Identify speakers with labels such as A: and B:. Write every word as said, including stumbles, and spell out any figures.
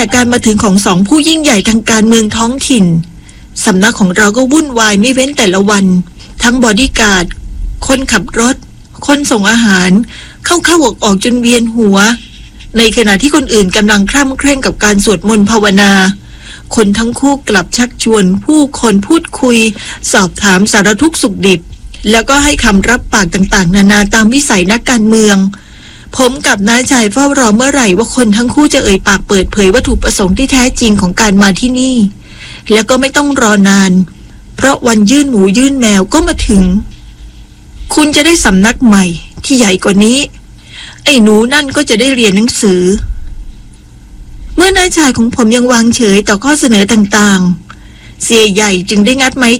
A: แต่การมาถึงของสองผู้ยิ่งใหญ่ทางการเมืองท้องถิ่นสำนักของเราก็วุ่นวายไม่เว้นแต่ละวันทั้งบอดี้การ์ดคนขับรถคนส่งอาหารเข้าเข้าออกออกจนเวียนหัวในขณะที่คนอื่นกำลังคร่ำเคร่งกับการสวดมนต์ภาวนาคนทั้งคู่กลับชักชวนผู้คนพูดคุยสอบถามสารทุกข์สุขดิบแล้วก็ให้คำรับปากต่างๆนานาตามวิสัยนักการเมืองผมกับน้าชายเฝ้ารอเมื่อไหร่ว่าคนทั้งคู่จะเอ่ยปากเปิดเผยวัตถุประสงค์ที่แท้จริงของการมาที่นี่แล้วก็ไม่ต้องรอนานเพราะวันยื่นหมูยื่นแมวก็มาถึงคุณจะได้สำนักใหม่ที่ใหญ่กว่านี้ไอ้หนูนั่นก็จะได้เรียนหนังสือเมื่อน้าชายของผมยังวางเฉยต่อข้อเสนอต่างๆเสียใหญ่จึงได้งัดไม้